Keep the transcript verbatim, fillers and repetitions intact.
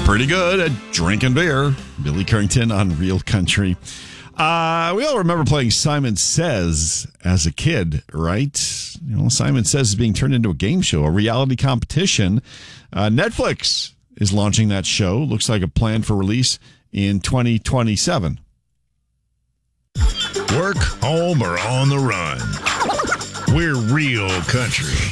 pretty good at drinking beer. Billy Currington on Real Country. Uh, we all remember playing Simon Says as a kid, right? You know, Simon Says is being turned into a game show, a reality competition. Uh, Netflix is launching that show. Looks like a plan for release in twenty twenty-seven. Work, home, or on the run. We're Real Country.